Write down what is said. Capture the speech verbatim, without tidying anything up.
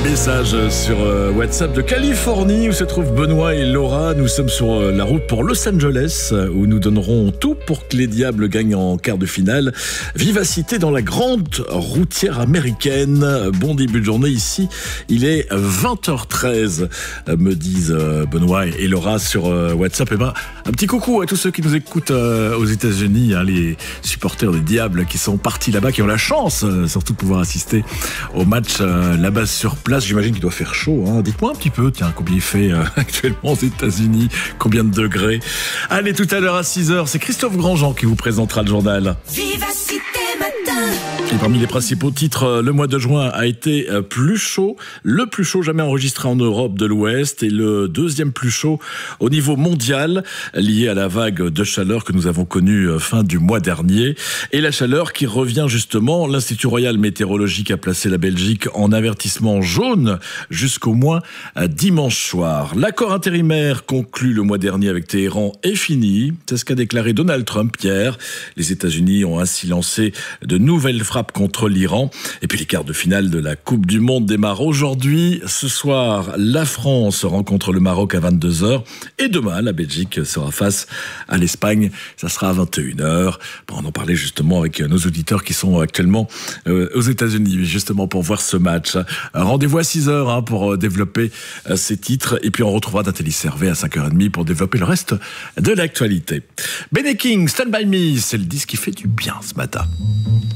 Message sur WhatsApp de Californie où se trouvent Benoît et Laura. Nous sommes sur la route pour Los Angeles où nous donnerons tout pour que les Diables gagnent en quart de finale. Vivacité dans la grande routière américaine. Bon début de journée ici. Il est vingt heures treize, me disent Benoît et Laura sur WhatsApp. Et ben, un petit coucou à tous ceux qui nous écoutent aux États-Unis, hein, les supporters des Diables qui sont partis là-bas, qui ont la chance surtout de pouvoir assister au match là-bas sur place. J'imagine qu'il doit faire chaud, hein. Dites-moi un petit peu, tiens, combien il fait euh, actuellement aux États-Unis, combien de degrés. Allez, tout à l'heure à six heures, c'est Christophe Grandjean qui vous présentera le journal. Vivacité matin. Et parmi les principaux titres, le mois de juin a été plus chaud, le plus chaud jamais enregistré en Europe de l'Ouest et le deuxième plus chaud au niveau mondial, lié à la vague de chaleur que nous avons connue fin du mois dernier. Et la chaleur qui revient justement, l'Institut Royal Météorologique a placé la Belgique en avertissement jaune jusqu'au moins dimanche soir. L'accord intérimaire conclu le mois dernier avec Téhéran est fini. C'est ce qu'a déclaré Donald Trump hier. Les États-Unis ont ainsi lancé de nouvelles frappes contre l'Iran. Et puis les quarts de finale de la Coupe du Monde démarrent aujourd'hui. Ce soir, la France rencontre le Maroc à vingt-deux heures. Et demain, la Belgique sera face à l'Espagne. Ça sera à vingt et une heures. Pour en parler justement avec nos auditeurs qui sont actuellement euh, aux États-Unis, justement pour voir ce match. Rendez-vous à six heures hein, pour développer euh, ces titres. Et puis on retrouvera Nathalie Servet à cinq heures trente pour développer le reste de l'actualité. Benny King, Stand By Me, c'est le disque qui fait du bien ce matin.